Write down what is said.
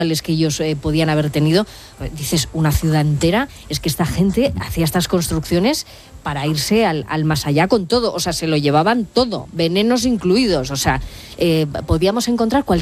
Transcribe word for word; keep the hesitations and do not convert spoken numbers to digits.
que ellos eh, podían haber tenido. Dices, una ciudad entera, es que esta gente hacía estas construcciones para irse al, al más allá con todo, o sea, se lo llevaban todo, venenos incluidos, o sea, eh, podíamos encontrar cualquier